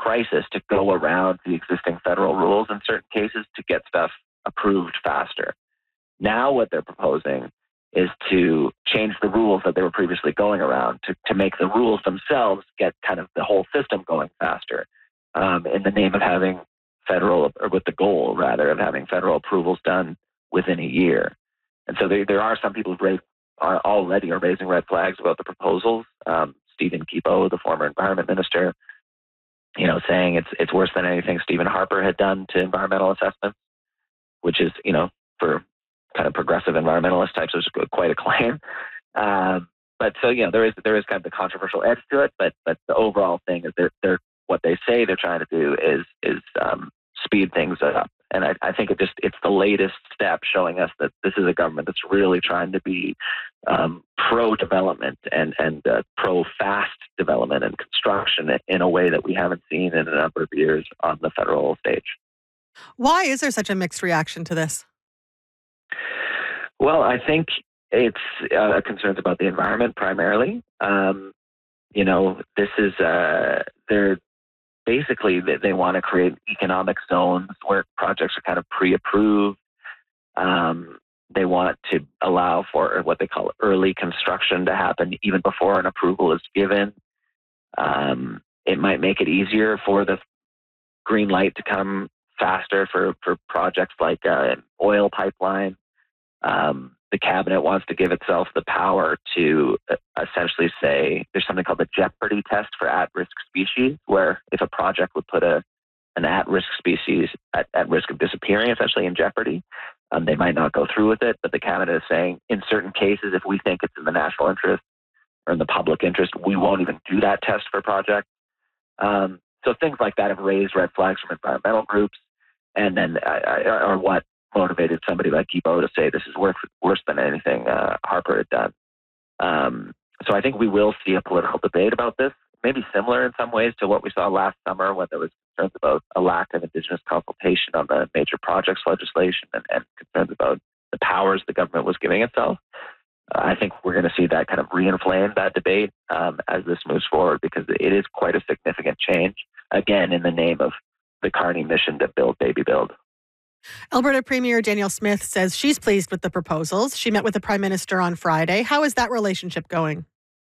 crisis to go around the existing federal rules in certain cases to get stuff approved faster. Now what they're proposing is to change the rules that they were previously going around to make the rules themselves get kind of the whole system going faster, in the name of having federal, or with the goal rather of having federal approvals done within a year. And so there are some people who already are raising red flags about the proposals. Stephen Guilbeault, the former environment minister, saying it's worse than anything Stephen Harper had done to environmental assessments, which is, for kind of progressive environmentalist types, is quite a claim. But so, there is kind of the controversial edge to it, but the overall thing is they're what they say they're trying to do is speed things up. And I think it's the latest step showing us that this is a government that's really trying to be pro-development and pro-fast development and construction in a way that we haven't seen in a number of years on the federal stage. Why is there such a mixed reaction to this? Well, I think it's concerns about the environment primarily. This is basically they want to create economic zones where projects are kind of pre-approved. They want to allow for what they call early construction to happen even before an approval is given. It might make it easier for the green light to come faster for projects like an oil pipeline. The cabinet wants to give itself the power to essentially say there's something called the jeopardy test for at-risk species, where if a project would put an at-risk species at risk of disappearing, essentially in jeopardy, they might not go through with it. But the cabinet is saying in certain cases, if we think it's in the national interest or in the public interest, we won't even do that test for projects. So things like that have raised red flags from environmental groups, and then are what motivated somebody like Guilbeault to say this is worse than anything Harper had done. So I think we will see a political debate about this, maybe similar in some ways to what we saw last summer when there was concerns about a lack of Indigenous consultation on the major projects legislation and concerns about the powers the government was giving itself. I think we're going to see that kind of reinflame that debate as this moves forward, because it is quite a significant change, again, in the name of the Carney mission to build, baby, build. Alberta Premier Danielle Smith says she's pleased with the proposals. She met with the Prime Minister on Friday. How is that relationship going?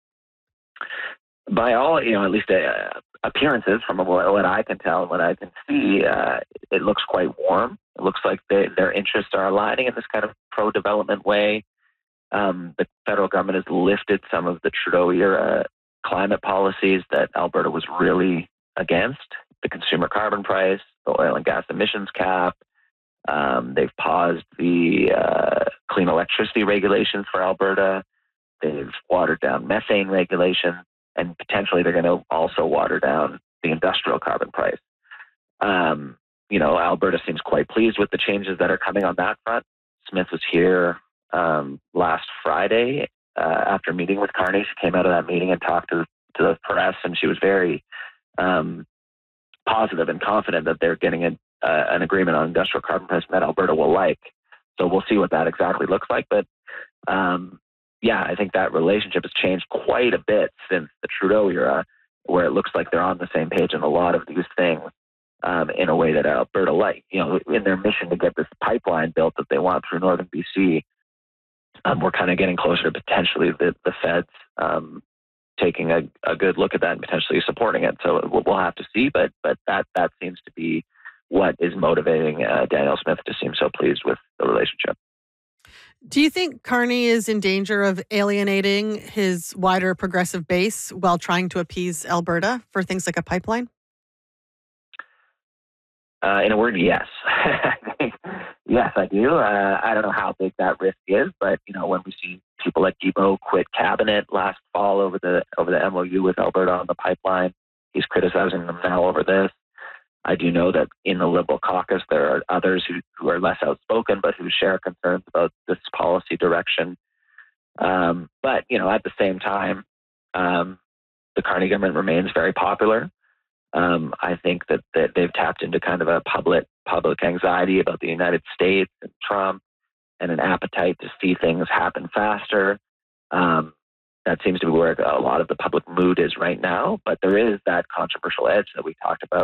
By all, at least appearances, from what I can tell and what I can see, it looks quite warm. It looks like their interests are aligning in this kind of pro-development way. The federal government has lifted some of the Trudeau-era climate policies that Alberta was really against: the consumer carbon price, the oil and gas emissions cap. They've paused the clean electricity regulations for Alberta. They've watered down methane regulations, and potentially they're going to also water down the industrial carbon price. Alberta seems quite pleased with the changes that are coming on that front. Smith was here last Friday after meeting with Carney. She came out of that meeting and talked to the press, and she was very positive and confident that they're getting an agreement on industrial carbon pricing that Alberta will like. So we'll see what that exactly looks like. But I think that relationship has changed quite a bit since the Trudeau era, where it looks like they're on the same page in a lot of these things in a way that Alberta like. In their mission to get this pipeline built that they want through northern BC, we're kind of getting closer to potentially the feds taking a good look at that and potentially supporting it. So we'll have to see, but that seems to be what is motivating Danielle Smith to seem so pleased with the relationship. Do you think Carney is in danger of alienating his wider progressive base while trying to appease Alberta for things like a pipeline? In a word, yes. Yes, I do. I don't know how big that risk is, but when we see people like Guilbeault quit cabinet last fall over the MOU with Alberta on the pipeline, he's criticizing them now over this. I do know that in the Liberal caucus, there are others who are less outspoken, but who share concerns about this policy direction. But at the same time, the Carney government remains very popular. I think that they've tapped into kind of a public anxiety about the United States and Trump, and an appetite to see things happen faster. That seems to be where a lot of the public mood is right now. But there is that controversial edge that we talked about.